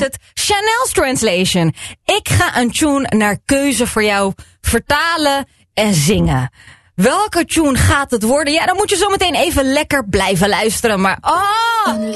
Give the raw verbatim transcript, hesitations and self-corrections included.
het Chanel's Translation. Ik ga een tune naar keuze voor jou vertalen en zingen. Welke tune gaat het worden? Ja, dan moet je zo meteen even lekker blijven luisteren. Maar oh!